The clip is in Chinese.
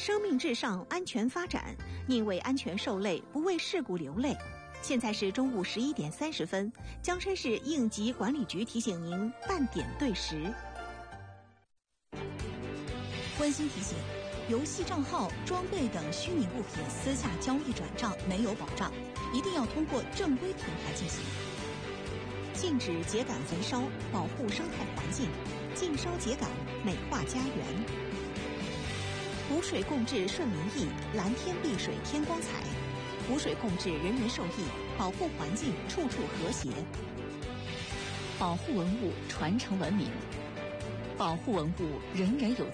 生命至上，安全发展，宁为安全受累，不为事故流泪。现在是中午11点30分，江山市应急管理局提醒您半点对时。温馨提醒：游戏账号、装备等虚拟物品私下交易转账没有保障，一定要通过正规平台进行。禁止秸秆焚烧，保护生态环境；禁烧秸秆，美化家园。湖水共治顺民意，蓝天碧水天光彩。湖水共治，人人受益，保护环境，处处和谐。 保护文物，传承文明。保护文物，人人有